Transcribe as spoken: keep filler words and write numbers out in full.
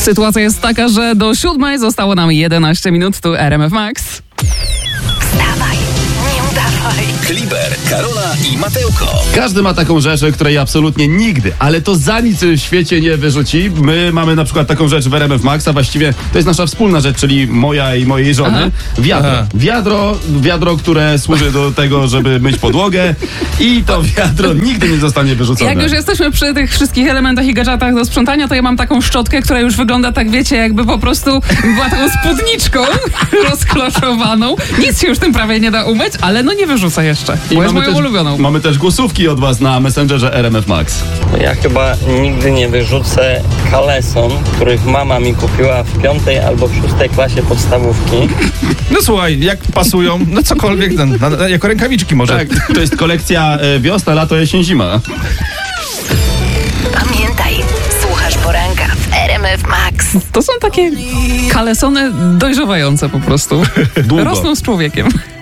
Sytuacja jest taka, że do siódmej zostało nam jedenaście minut, tu R M F Max. Wstawaj, nie udawaj. Kliber, Karola i Mateuko. Każdy ma taką rzecz, której absolutnie nigdy, ale to za nic w świecie nie wyrzuci. My mamy na przykład taką rzecz w R M F Max, a właściwie to jest nasza wspólna rzecz, czyli moja i mojej żony. Aha. Wiadro. Aha. Wiadro, wiadro, które służy do tego, żeby myć podłogę i to wiadro nigdy nie zostanie wyrzucone. Jak już jesteśmy przy tych wszystkich elementach i gadżetach do sprzątania, to ja mam taką szczotkę, która już wygląda tak, wiecie, jakby po prostu była taką spódniczką rozkloszowaną. Nic się już tym prawie nie da umyć, ale no nie wyrzucę jeszcze, I bo jest mamy moją też, ulubioną. Mamy też głosówki od was na Messengerze R M F Max. Ja chyba nigdy nie wyrzucę kaleson, których mama mi kupiła w piątej albo w szóstej klasie podstawówki. No słuchaj, jak pasują, no cokolwiek, no, na, na, jako rękawiczki może. Tak, to jest kolekcja e, wiosna, lato, jesień, zima. Pamiętaj, słuchasz poranka w R M F Max. To są takie kalesony dojrzewające po prostu. Długo. Rosną z człowiekiem.